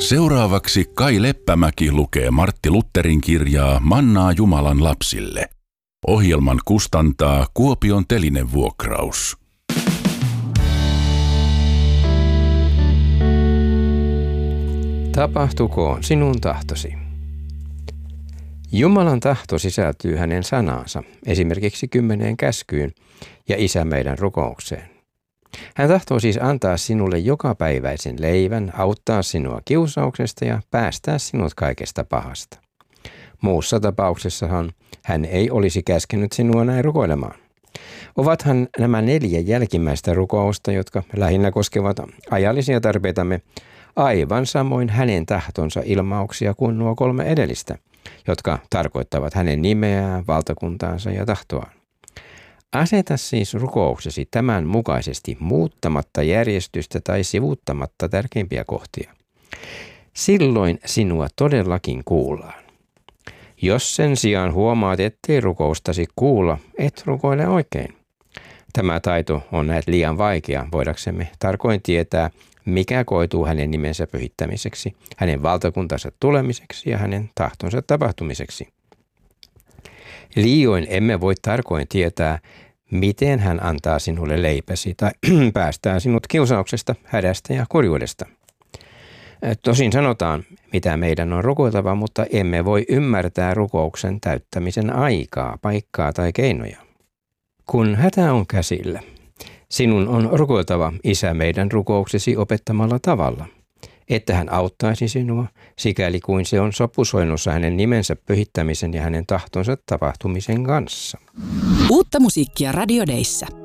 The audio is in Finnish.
Seuraavaksi Kai Leppämäki lukee Martti Lutherin kirjaa Mannaa Jumalan lapsille. Ohjelman kustantaa Kuopion Telinevuokraus. Tapahtukoon sinun tahtosi. Jumalan tahto sisältyy hänen sanaansa, esimerkiksi 10 käskyyn ja Isä meidän rukoukseen. Hän tahtoo siis antaa sinulle jokapäiväisen leivän, auttaa sinua kiusauksesta ja päästää sinut kaikesta pahasta. Muussa tapauksessahan hän ei olisi käskenyt sinua näin rukoilemaan. Ovathan nämä 4 jälkimmäistä rukousta, jotka lähinnä koskevat ajallisia tarpeitamme, aivan samoin hänen tahtonsa ilmauksia kuin nuo 3 edellistä, jotka tarkoittavat hänen nimeään, valtakuntaansa ja tahtoaan. Aseta siis rukouksesi tämän mukaisesti muuttamatta järjestystä tai sivuuttamatta tärkeimpiä kohtia. Silloin sinua todellakin kuullaan. Jos sen sijaan huomaat, ettei rukoustasi kuulla, et rukoile oikein. Tämä taito on näet liian vaikea voidaksemme tarkoin tietää, mikä koituu hänen nimensä pyhittämiseksi, hänen valtakuntansa tulemiseksi ja hänen tahtonsa tapahtumiseksi. Liioin emme voi tarkoin tietää, miten hän antaa sinulle leipäsi tai päästää sinut kiusauksesta, hädästä ja kurjuudesta. Tosin sanotaan, mitä meidän on rukoiltava, mutta emme voi ymmärtää rukouksen täyttämisen aikaa, paikkaa tai keinoja. Kun hätä on käsillä, sinun on rukoiltava Isä meidän rukouksesi opettamalla tavalla, että hän auttaisi sinua, sikäli kuin se on sopusoinnussa hänen nimensä pyhittämisen ja hänen tahtonsa tapahtumisen kanssa. Uutta musiikkia Radio Dayssä.